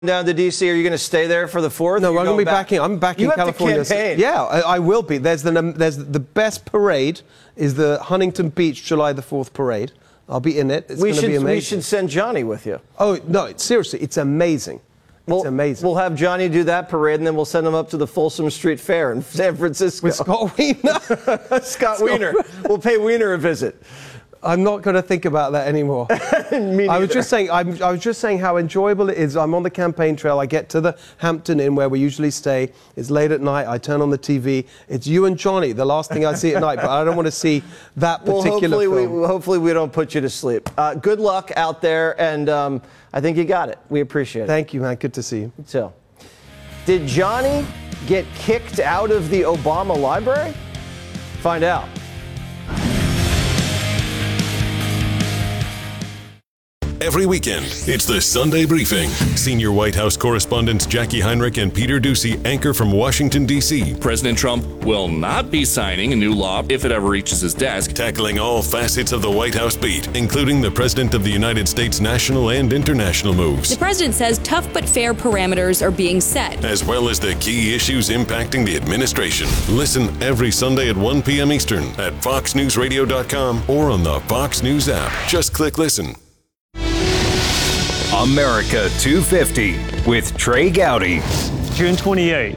down to D.C.? Are you going to stay there for the 4th? No, I'm going to be backing. I'm backing California. You have to campaign. Yeah, I will be. There's the best parade is the Huntington Beach July the 4th parade. I'll be in it. It's going to be amazing. We should send Johnny with you. Oh, no, seriously, it's amazing. It's amazing. We'll have Johnny do that parade, and then we'll send him up to the Folsom Street Fair in San Francisco. With Scott Wiener. Scott Wiener. We'll pay Wiener a visit. I'm not going to think about that anymore. I was just saying how enjoyable it is. I'm on the campaign trail. I get to the Hampton Inn where we usually stay. It's late at night. I turn on the TV. It's you and Johnny, the last thing I see at night. But I don't want to see that particular film. Hopefully we don't put you to sleep. Good luck out there, and I think you got it. We appreciate it. Thank you, man. Good to see you. So, did Johnny get kicked out of the Obama library? Find out. Every weekend, it's the Sunday Briefing. Senior White House correspondents Jackie Heinrich and Peter Doocy anchor from Washington, D.C. President Trump will not be signing a new law if it ever reaches his desk. Tackling all facets of the White House beat, including the President of the United States' national and international moves. The president says tough but fair parameters are being set, as well as the key issues impacting the administration. Listen every Sunday at 1 p.m. Eastern at FoxNewsRadio.com or on the Fox News app. Just click listen. America 250 with Trey Gowdy. June 28,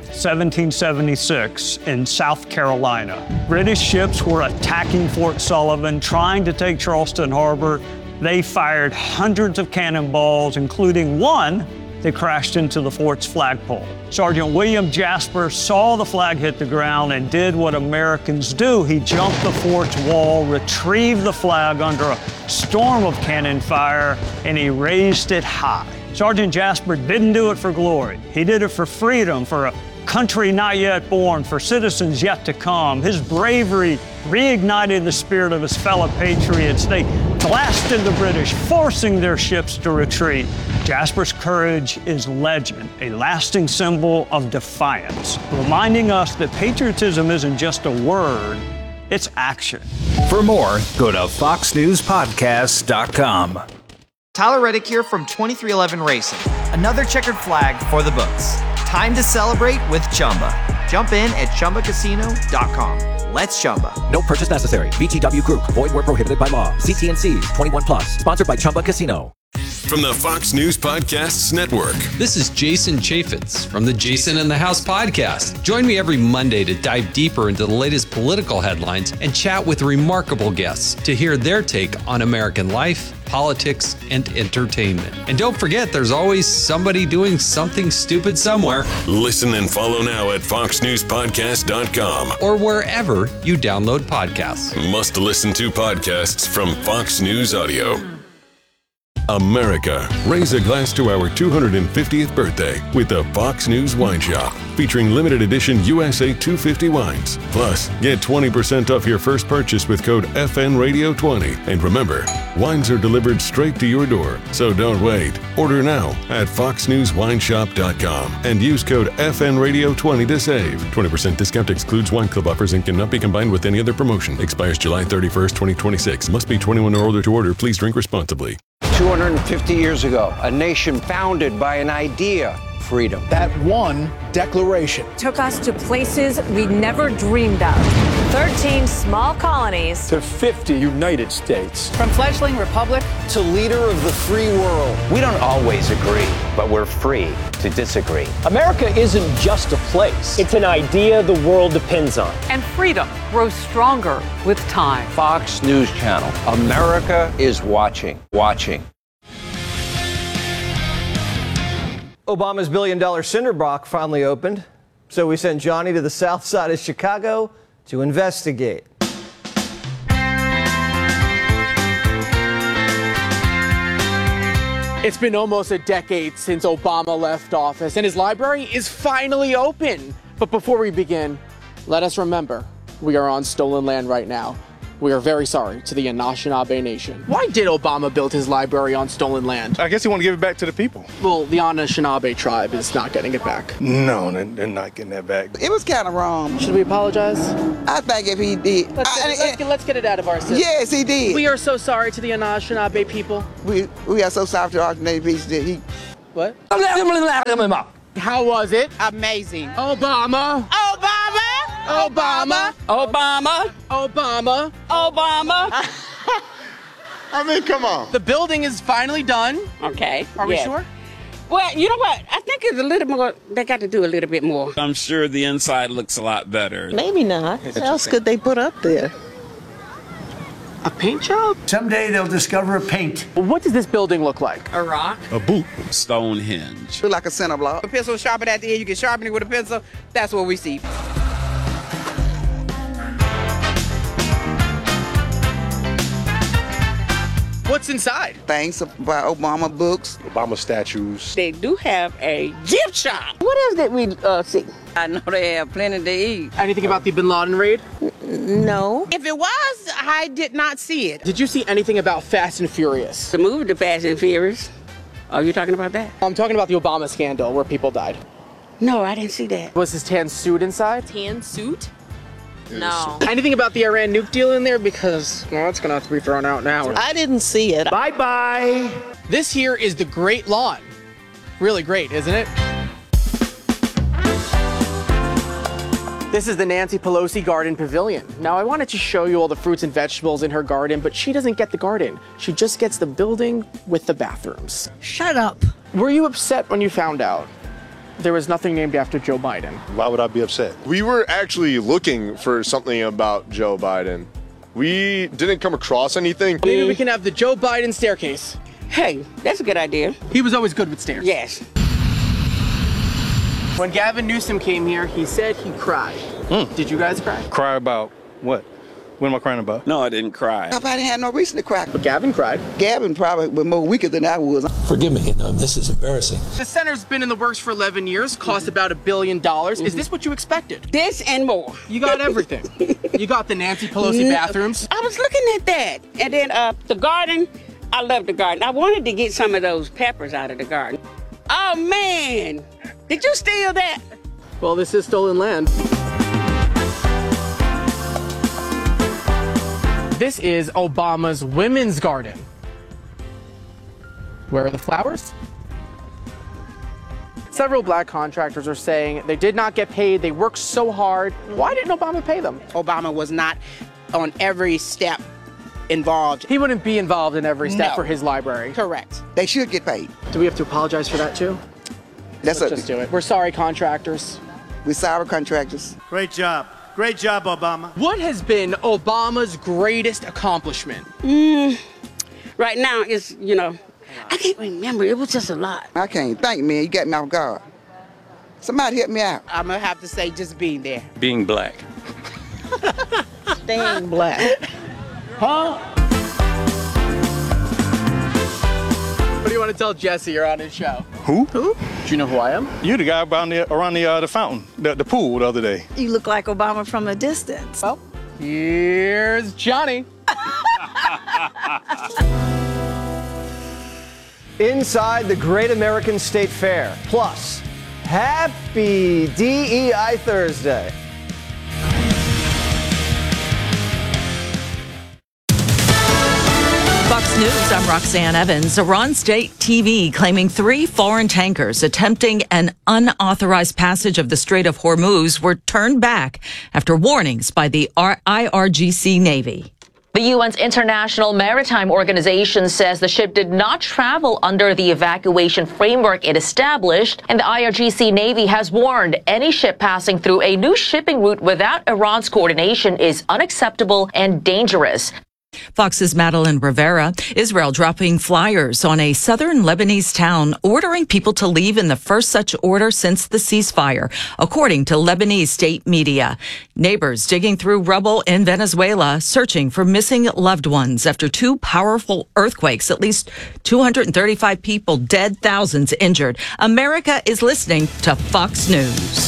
1776, in South Carolina. British ships were attacking Fort Sullivan, trying to take Charleston Harbor. They fired hundreds of cannonballs, including one that crashed into the fort's flagpole. Sergeant William Jasper saw the flag hit the ground and did what Americans do. He jumped the fort's wall, retrieved the flag under a storm of cannon fire, and he raised it high. Sergeant Jasper didn't do it for glory. He did it for freedom, for a country not yet born, for citizens yet to come. His bravery reignited the spirit of his fellow patriots. They blasted the British, forcing their ships to retreat. Jasper's courage is legend, a lasting symbol of defiance, reminding us that patriotism isn't just a word, it's action. For more, go to foxnewspodcast.com. Tyler Reddick here from 2311 Racing. Another checkered flag for the books. Time to celebrate with Chumba. Jump in at ChumbaCasino.com. Let's Chumba. No purchase necessary. VGW Group. Void where prohibited by law. See T&Cs. 21 plus. Sponsored by Chumba Casino. From the Fox News Podcasts Network. This is Jason Chaffetz from the Jason in the House podcast. Join me every Monday to dive deeper into the latest political headlines and chat with remarkable guests to hear their take on American life, politics, and entertainment. And don't forget, there's always somebody doing something stupid somewhere. Listen and follow now at foxnewspodcast.com or wherever you download podcasts. Must listen to podcasts from Fox News Audio. America, raise a glass to our 250th birthday with the Fox News Wine Shop, featuring limited edition USA 250 wines. Plus, get 20% off your first purchase with code FNRadio20. And remember, wines are delivered straight to your door, so don't wait. Order now at foxnewswineshop.com and use code FNRadio20 to save. 20% discount excludes wine club offers and cannot be combined with any other promotion. Expires July 31st, 2026. Must be 21 or older to order. Please drink responsibly. 250 years ago, a nation founded by an idea, freedom. That one declaration took us to places we never dreamed of. 13 small colonies to 50 United States. From fledgling republic to leader of the free world. We don't always agree, but we're free to disagree. America isn't just a place. It's an idea the world depends on. And freedom grows stronger with time. Fox News Channel. America is watching. Obama's $1 billion cinder block finally opened, so we sent Johnny to the south side of Chicago to investigate. It's been almost a decade since Obama left office, and his library is finally open. But before we begin, let us remember, we are on stolen land right now. We are very sorry to the Anishinaabe Nation. Why did Obama build his library on stolen land? I guess he wanted to give it back to the people. Well, the Anishinaabe tribe is not getting it back. No, they're not getting that back. It was kind of wrong. Should we apologize? I think if he did. Let's get it out of our system. Yes, he did. We are so sorry to the Anishinaabe people. We are so sorry to the Anishinaabe people that What? How was it? Amazing. Obama. Obama. I mean, come on. The building is finally done. Okay. Are we sure? Well, you know what? I think it's a little more, they got to do a little bit more. I'm sure the inside looks a lot better. Maybe not. What else could they put up there? A paint job? Someday they'll discover a paint. What does this building look like? A rock. A boot. Stonehenge. Look like a center block. A pencil sharpened at the end, you can sharpen it with a pencil. That's what we see. What's inside? Things by Obama books. Obama statues. They do have a gift shop. What else did we see? I know they have plenty to eat. Anything about the Bin Laden raid? No. If it was, I did not see it. Did you see anything about Fast and Furious? The movie, The Fast and Furious. Are you talking about that? I'm talking about the Obama scandal where people died. No, I didn't see that. Was his tan suit inside? Tan suit? No. Anything about the Iran nuke deal in there? Because, well, it's gonna have to be thrown out now. I didn't see it. Bye-bye. This here is the Great Lawn. Really great, isn't it? This is the Nancy Pelosi Garden Pavilion. Now, I wanted to show you all the fruits and vegetables in her garden, but she doesn't get the garden. She just gets the building with the bathrooms. Shut up. Were you upset when you found out there was nothing named after Joe Biden? Why would I be upset? We were actually looking for something about Joe Biden. We didn't come across anything. Maybe we can have the Joe Biden staircase. Hey, that's a good idea. He was always good with stairs. Yes. When Gavin Newsom came here, he said he cried. Did you guys cry? Cry about what? What am I crying about? No, I didn't cry. Nobody had no reason to cry. But Gavin cried. Gavin probably was more weaker than I was. Forgive me, this is embarrassing. The center's been in the works for 11 years, cost about $1 billion. Is this what you expected? This and more. You got everything. You got the Nancy Pelosi bathrooms. I was looking at that. And then the garden, I love the garden. I wanted to get some of those peppers out of the garden. Oh, man. Did you steal that? Well, this is stolen land. This is Obama's women's garden. Where are the flowers? Several black contractors are saying they did not get paid. They worked so hard. Why didn't Obama pay them? Obama was not on every step involved. He wouldn't be involved in every step No. for his library. Correct. They should get paid. Do we have to apologize for that too? Let's just do it. We're sorry, contractors. We're sorry, contractors. Great job. Great job, Obama. What has been Obama's greatest accomplishment? Right now, it's, I can't remember. It was just a lot. I can't think, man. You got me off guard. Somebody help me out. I'm going to have to say just being there. Being black. Staying black. Huh? What do you want to tell Jesse? You're on his show. Who? Do you know who I am? You the guy around the fountain, the pool the other day. You look like Obama from a distance. Well, here's Johnny. Inside the Great American State Fair. Plus, happy DEI Thursday. Fox News, I'm Roxanne Evans. Iran State TV claiming 3 foreign tankers attempting an unauthorized passage of the Strait of Hormuz were turned back after warnings by the IRGC Navy. The UN's International Maritime Organization says the ship did not travel under the evacuation framework it established, and the IRGC Navy has warned any ship passing through a new shipping route without Iran's coordination is unacceptable and dangerous. Fox's Madeline Rivera. Israel dropping flyers on a southern Lebanese town ordering people to leave in the first such order since the ceasefire, according to Lebanese state media. Neighbors digging through rubble in Venezuela, searching for missing loved ones after 2 powerful earthquakes. At least 235 people dead, thousands injured. America is listening to Fox News.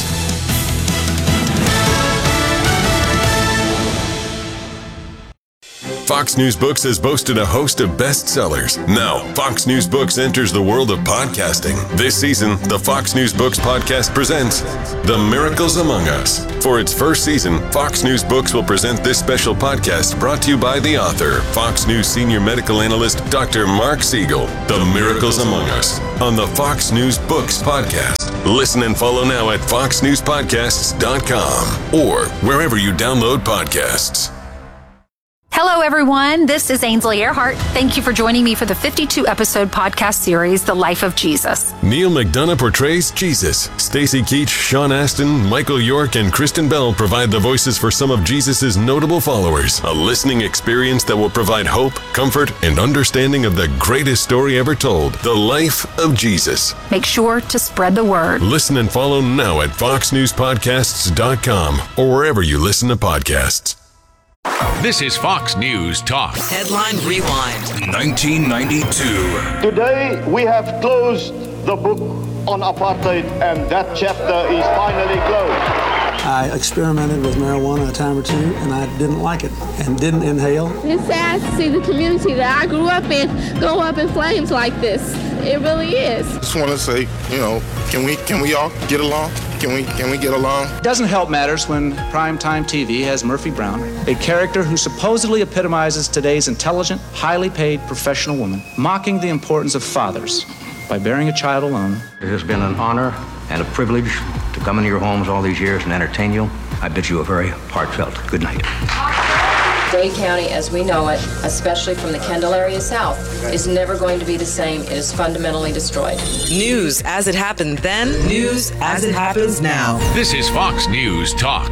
Fox News Books has boasted a host of bestsellers. Now, Fox News Books enters the world of podcasting. This season, the Fox News Books podcast presents The Miracles Among Us. For its first season, Fox News Books will present this special podcast brought to you by the author, Fox News senior medical analyst, Dr. Mark Siegel. The Miracles Among Us on the Fox News Books podcast. Listen and follow now at foxnewspodcasts.com or wherever you download podcasts. Hello, everyone. This is Ainsley Earhart. Thank you for joining me for the 52-episode podcast series, The Life of Jesus. Neil McDonough portrays Jesus. Stacy Keach, Sean Astin, Michael York, and Kristen Bell provide the voices for some of Jesus' notable followers. A listening experience that will provide hope, comfort, and understanding of the greatest story ever told, the life of Jesus. Make sure to spread the word. Listen and follow now at foxnewspodcasts.com or wherever you listen to podcasts. This is Fox News Talk. Headline Rewind. 1992. Today we have closed the book on apartheid, and that chapter is finally closed. I experimented with marijuana a time or two, and I didn't like it and didn't inhale. It's sad to see the community that I grew up in go up in flames like this. It really is. Just want to say, can we all get along? Can we get along? It doesn't help matters when primetime TV has Murphy Brown, a character who supposedly epitomizes today's intelligent, highly paid professional woman, mocking the importance of fathers by bearing a child alone. It has been an honor and a privilege to come into your homes all these years and entertain you. I bid you a very heartfelt good night. Dade County, as we know it, especially from the Kendall area south, is never going to be the same. It is fundamentally destroyed. News as it happened then, news as it happens now. This is Fox News Talk.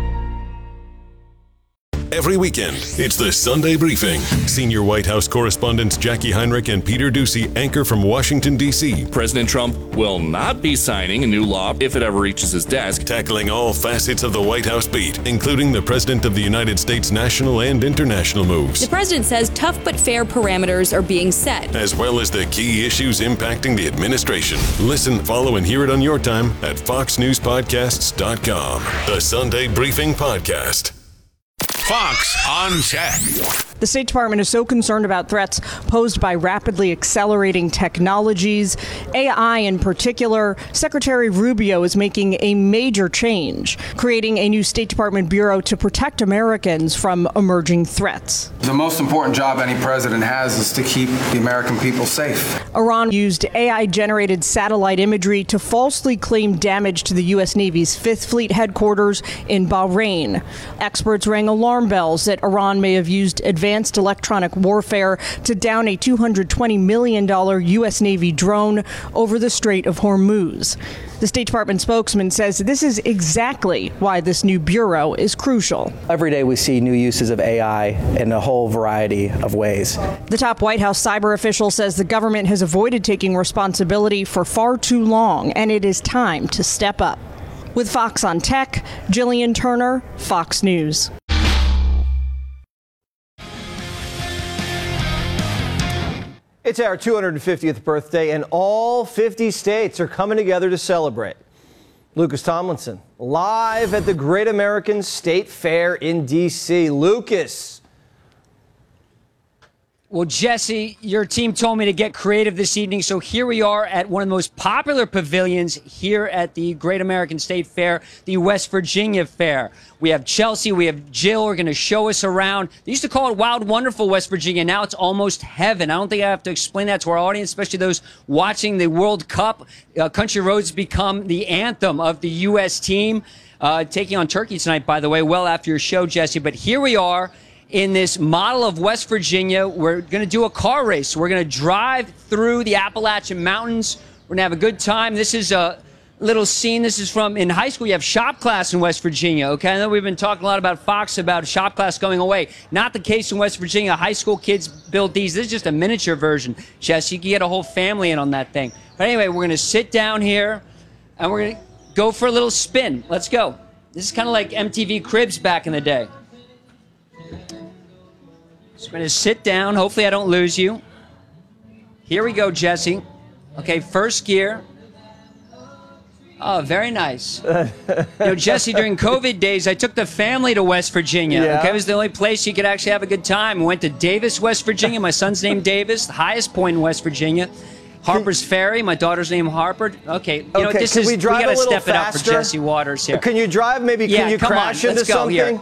Every weekend, it's the Sunday Briefing. Senior White House correspondents Jackie Heinrich and Peter Doocy anchor from Washington, D.C. President Trump will not be signing a new law if it ever reaches his desk. Tackling all facets of the White House beat, including the President of the United States' national and international moves. The president says tough but fair parameters are being set, as well as the key issues impacting the administration. Listen, follow, and hear it on your time at foxnewspodcasts.com. The Sunday Briefing Podcast. Fox on Tech. The State Department is so concerned about threats posed by rapidly accelerating technologies, AI in particular. Secretary Rubio is making a major change, creating a new State Department bureau to protect Americans from emerging threats. The most important job any president has is to keep the American people safe. Iran used AI-generated satellite imagery to falsely claim damage to the U.S. Navy's Fifth Fleet headquarters in Bahrain. Experts rang alarm bells that Iran may have used advanced electronic warfare to down a $220 million U.S. Navy drone over the Strait of Hormuz. The State Department spokesman says this is exactly why this new bureau is crucial. Every day we see new uses of AI in a whole variety of ways. The top White House cyber official says the government has avoided taking responsibility for far too long, and it is time to step up. With Fox on Tech, Jillian Turner, Fox News. It's our 250th birthday, and all 50 states are coming together to celebrate. Lucas Tomlinson, live at the Great American State Fair in D.C. Lucas. Well, Jesse, your team told me to get creative this evening, so here we are at one of the most popular pavilions here at the Great American State Fair, the West Virginia Fair. We have Chelsea, we have Jill, who are going to show us around. They used to call it Wild Wonderful West Virginia. Now it's almost heaven. I don't think I have to explain that to our audience, especially those watching the World Cup. Country Roads become the anthem of the U.S. team, taking on Turkey tonight, by the way, well after your show, Jesse. But here we are in this model of West Virginia. We're going to do a car race. We're going to drive through the Appalachian Mountains. We're going to have a good time. This is a little scene. This is from in high school. You have shop class in West Virginia. Okay, I know we've been talking a lot about Fox about shop class going away. Not the case in West Virginia. High school kids build these. This is just a miniature version. Jess, you can get a whole family in on that thing. But anyway, we're going to sit down here and we're going to go for a little spin. Let's go. This is kind of like MTV Cribs back in the day. So we're going to sit down. Hopefully I don't lose you. Here we go, Jesse. Okay, first gear. Oh, very nice. Jesse, during COVID days, I took the family to West Virginia. Yeah. Okay, it was the only place you could actually have a good time. We went to Davis, West Virginia. My son's named Davis, the highest point in West Virginia. Harper's Ferry. My daughter's named Harper. Okay, we got to step it up for Jesse Waters here. Can you drive? Maybe can you crash into something? Here.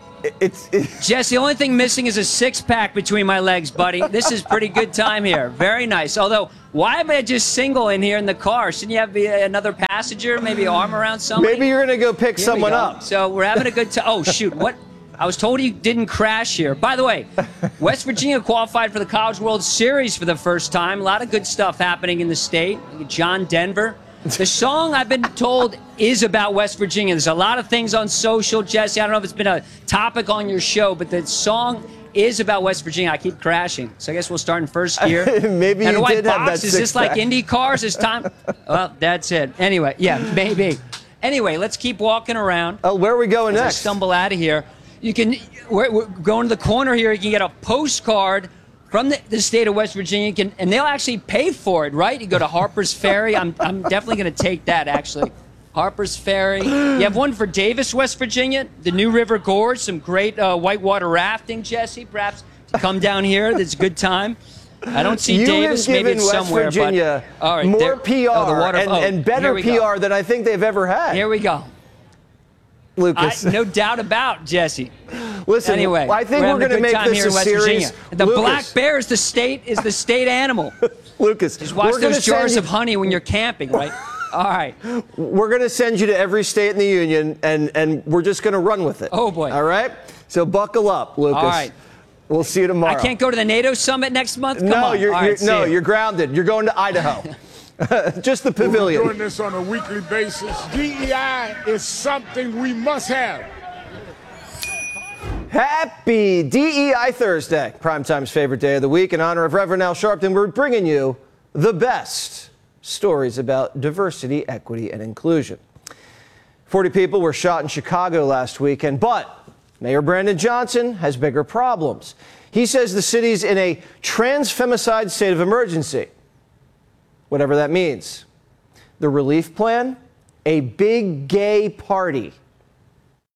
Jesse, the only thing missing is a six-pack between my legs, buddy. This is pretty good time here. Very nice. Although, why am I just single in here in the car? Shouldn't you have another passenger, maybe arm around somebody? Maybe you're going to go pick someone up. So we're having a good time. Oh, shoot. What? I was told you didn't crash here. By the way, West Virginia qualified for the College World Series for the first time. A lot of good stuff happening in the state. John Denver. The song, I've been told, is about West Virginia. There's a lot of things on social, Jesse. I don't know if it's been a topic on your show, but the song is about West Virginia. I keep crashing. So I guess we'll start in first gear. Maybe you did have that Is this like Indy cars? It's time. Well, that's it. Anyway, yeah, maybe. Anyway, let's keep walking around. Oh, where are we going next? I stumble out of here. We're going to the corner here. You can get a postcard from the state of West Virginia, and they'll actually pay for it, right? You go to Harper's Ferry. I'm definitely going to take that, actually. Harper's Ferry. You have one for Davis, West Virginia, the New River Gorge, some great whitewater rafting, Jesse. Perhaps come down here. It's a good time. I don't see Davis. Maybe it's somewhere. West Virginia but, all right, more PR and better PR than I think they've ever had. Here we go. Lucas. No doubt about Jesse. Listen, anyway, I think we're going to make this a series. The black bear is the state animal. Lucas, just watch those jars of honey when you're camping, right? All right. We're going to send you to every state in the union, and we're just going to run with it. Oh, boy. All right? So buckle up, Lucas. All right. We'll see you tomorrow. I can't go to the NATO summit next month? Come on. You're grounded. You're going to Idaho. Just the pavilion. We're doing this on a weekly basis. DEI is something we must have. Happy DEI Thursday, Primetime's favorite day of the week. In honor of Reverend Al Sharpton, we're bringing you the best stories about diversity, equity, and inclusion. 40 people were shot in Chicago last weekend, but Mayor Brandon Johnson has bigger problems. He says the city's in a trans-femicide state of emergency, whatever that means. The relief plan? A big gay party